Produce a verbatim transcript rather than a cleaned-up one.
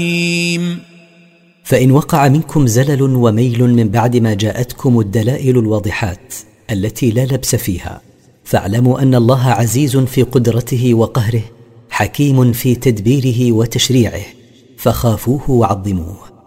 فإن وقع منكم زلل وميل من بعد ما جاءتكم الدلائل الواضحات التي لا لبس فيها، فاعلموا أن الله عزيز في قدرته وقهره، حكيم في تدبيره وتشريعه، فخافوه وعظموه.